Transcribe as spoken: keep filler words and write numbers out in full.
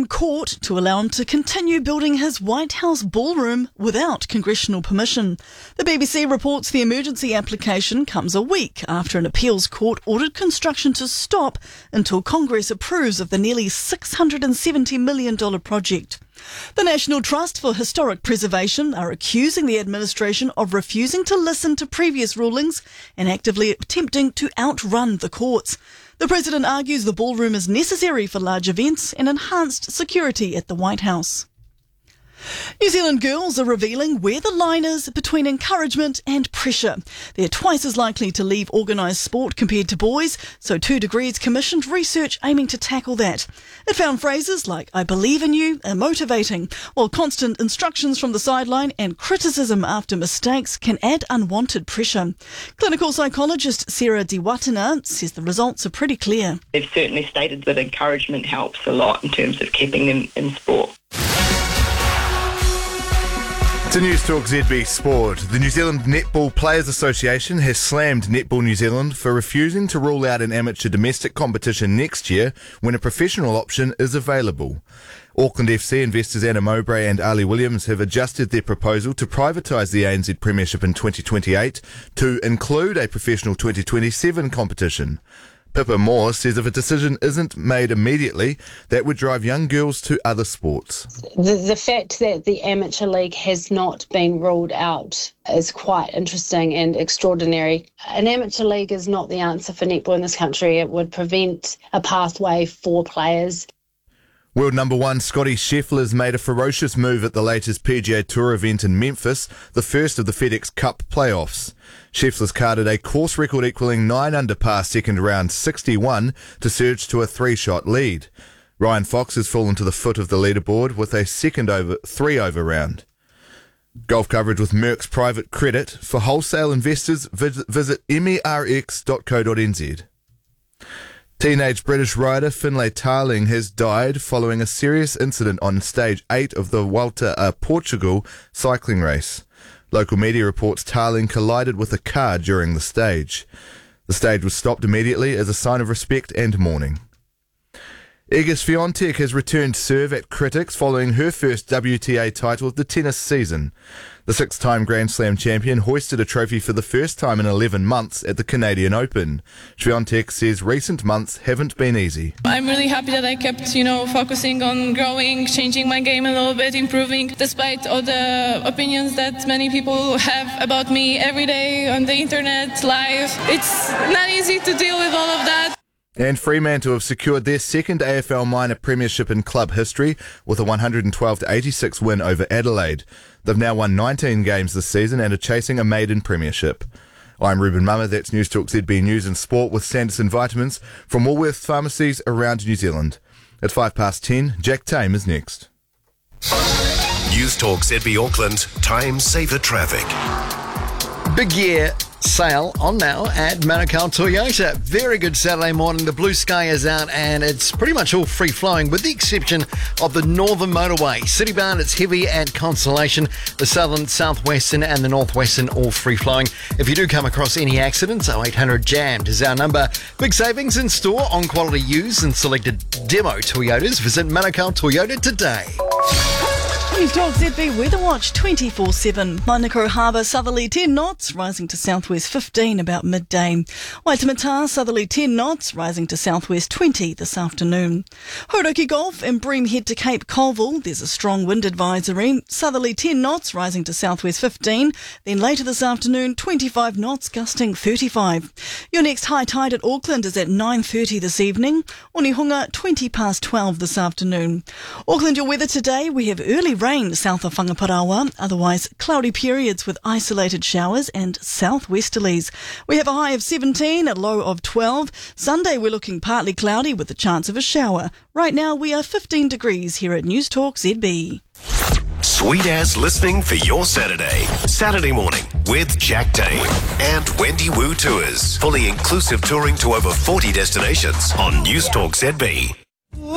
court to allow him to continue building his White House ballroom without congressional permission. The B B C reports the emergency application comes a week after an appeals court ordered construction to stop until Congress approves of the nearly six hundred seventy million dollars project. The National Trust for Historic Preservation are accusing the administration of refusing to listen to previous rulings and actively attempting to outrun the courts. The President argues the ballroom is necessary for large events and enhanced security at the White House. New Zealand girls are revealing where the line is between encouragement and pressure. They're twice as likely to leave organised sport compared to boys, so Two Degrees commissioned research aiming to tackle that. It found phrases like "I believe in you" are motivating, while constant instructions from the sideline and criticism after mistakes can add unwanted pressure. Clinical psychologist Sarah DeWatana says the results are pretty clear. They've certainly stated that encouragement helps a lot in terms of keeping them in sport. To News Talk Z B Sport, the New Zealand Netball Players Association has slammed Netball New Zealand for refusing to rule out an amateur domestic competition next year when a professional option is available. Auckland F C investors Anna Mowbray and Ali Williams have adjusted their proposal to privatise the A N Z Premiership in twenty twenty-eight to include a professional twenty twenty-seven competition. Pippa Moore says if a decision isn't made immediately, that would drive young girls to other sports. The, the fact that the amateur league has not been ruled out is quite interesting and extraordinary. An amateur league is not the answer for netball in this country. It would prevent a pathway for players. World number one Scotty Scheffler's made a ferocious move at the latest P G A Tour event in Memphis, the first of the FedEx Cup playoffs. Scheffler's carded a course record equalling nine under par second round sixty-one to surge to a three-shot lead. Ryan Fox has fallen to the foot of the leaderboard with a second over three over round. Golf coverage with Merck's Private Credit. For wholesale investors, visit merx dot co dot n z. Teenage British rider Finlay Tarling has died following a serious incident on stage eight of the Volta a Portugal cycling race. Local media reports Tarling collided with a car during the stage. The stage was stopped immediately as a sign of respect and mourning. Iga Swiatek has returned serve at critics following her first W T A title of the tennis season. The six-time Grand Slam champion hoisted a trophy for the first time in eleven months at the Canadian Open. Swiatek says recent months haven't been easy. I'm really happy that I kept, you know, focusing on growing, changing my game a little bit, improving, despite all the opinions that many people have about me every day on the internet, live. It's not easy to deal with all of that. And Fremantle have secured their second A F L minor premiership in club history with a one hundred twelve to eighty-six win over Adelaide. They've now won nineteen games this season and are chasing a maiden premiership. I'm Ruben Mummer, that's News Talk Z B News and Sport with Sanderson Vitamins from Woolworths pharmacies around New Zealand. At five past ten, Jack Tame is next. News Talk Z B Auckland, time saver traffic. Big year sale on now at Manukau Toyota. Very good Saturday morning. The blue sky is out and it's pretty much all free flowing with the exception of the Northern Motorway. Citybound, it's heavy at Constellation. The Southern, Southwestern and the Northwestern all free flowing. If you do come across any accidents, oh eight hundred jammed is our number. Big savings in store on quality used and selected demo Toyotas. Visit Manukau Toyota today. News Talk Z B Weather Watch twenty-four seven. Manukau Harbour southerly ten knots, rising to southwest fifteen about midday. Waitemata southerly ten knots, rising to southwest twenty this afternoon. Hauraki Gulf and Bream head to Cape Colville. There's a strong wind advisory. Southerly ten knots, rising to southwest fifteen. Then later this afternoon, twenty-five knots, gusting thirty-five. Your next high tide at Auckland is at nine thirty this evening. Onehunga, twenty past twelve this afternoon. Auckland, your weather today. We have early rain south of Whangaparaoa, otherwise cloudy periods with isolated showers and southwesterlies. We have a high of seventeen, a low of twelve. Sunday we're looking partly cloudy with the chance of a shower. Right now we are fifteen degrees here at News Talk Z B. Sweet as listening for your Saturday. Saturday morning with Jack Tame and Wendy Wu Tours. Fully inclusive touring to over forty destinations on News Talk Z B.